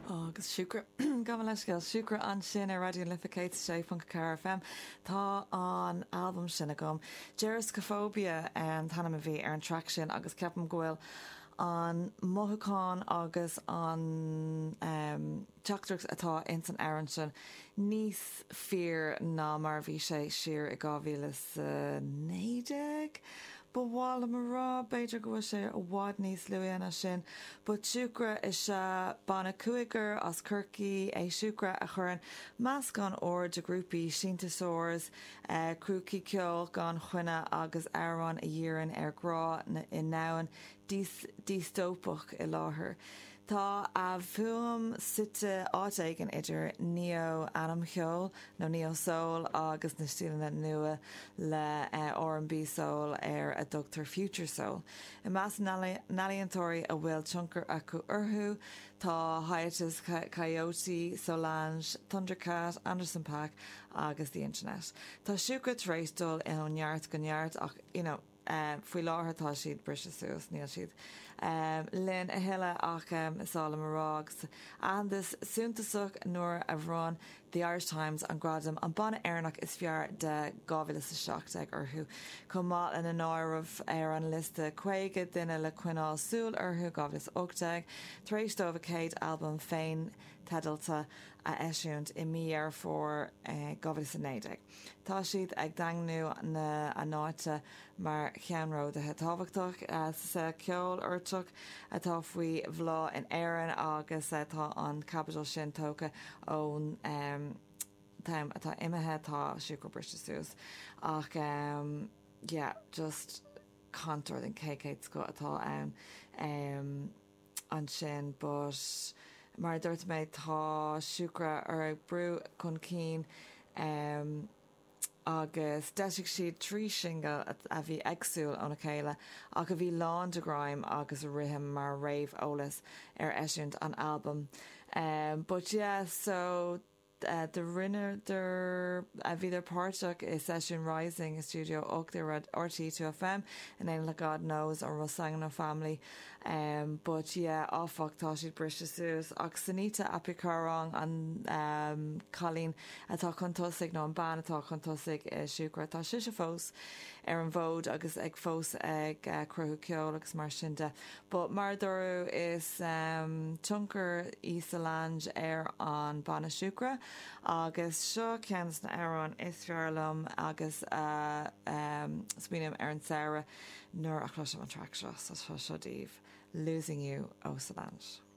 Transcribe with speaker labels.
Speaker 1: agus siúcra gan leis gail siúcra an sin ar radio Lificate sé fan KFM tá an albumm sin a gom Geriskophobia an tanna a bhí ar an track sin agus ceapam gohfuil an mothúcháin agus an teachtrachs atá in san airan sin níos fear ná mar bhí sé siar i 2019 ba bháil am rá beidir go sé a bhád níos luíana sin, but siúcra is banna cuaigur as Kirky é siúcra a churann meas gan óir de grúpi síntasóras crúci ceol gan chuine agus airán a dhéann ar grá in náin dístópach i láthair. Tá a bhuam site áitéigen idir neo anam cheol nó neo soul agus na stílanna nua le R&B soul ar a Dr. Future Soul. I meas naliantóirí a bhfuil tionkur acu orthú tá Hiatus Coyote, Solange, Thundercat, Anderson .Paak agus the internet. Tá siúcra tréisdul in an neart go neart ach faoi láthairtá siad brise suas níl siad. Lynn a heile ach isála marrágus. Andas súntasach nuair a bhrán The Irish Times an gradam an banna airnach is fear de 2017 orthú. Chomh maith in an áireamh ar an lista chuige duine le cuineáil súil orthú 2018, tréistómh céad albumm féin tedalta a eisiúnt I mí ar fór 2019. Tá siad ag daingnú na anáite mar cheanró de táhachtach sa ceol urtach atá faoi bhlá in éireann agus tá an capital sin tóca ón time atá imethe tá siúcra brise suas ach just cantor den cécéid go atá an sin, but mar dúirt méid tá siúcra ar brú chun cín agus deisiigh siad trí single a bhí agsúil óna chéile ach a bhí lán de Grime agus a rithim mar raibh ólas ar eisiúnt an album. But so the rinner a bhí páirteach is Session Rising in Studio 8 ar RT2FM and then God Knows or Rosanna Family. But áfach tá siad brise suas ach sanita apicárán an Colleen atá chun tosaigh nó an ban atá chun tosaigh siúcra tá siise fós ar an bhód agus ag fós ag cruthú ceol agus mar sin de. But mar dóú is tionkur Solange ar an banna siúcra agus seo ceans na airán is fearlam agus spínim ar an Sarah nuair a chluisim an track seo díobh Losing You ó Solange.